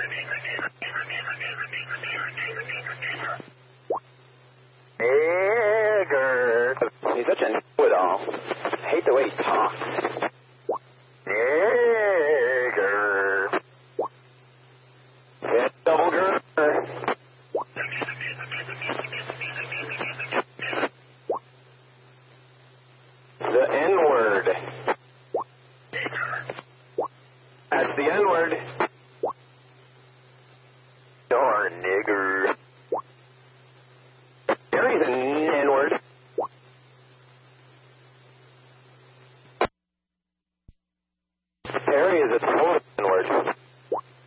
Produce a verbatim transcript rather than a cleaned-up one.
Nigger. He's such a know-it-all. I hate the way he talks.